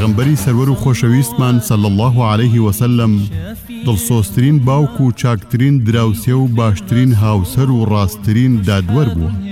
پێغەمبەری سەروەر و خۆشەویستمان صلی الله عليه وسلم دڵسۆزترین باوک و چاکترین دراوسێ و باشترین هاوسەر و ڕاستترین دادوەر بووە.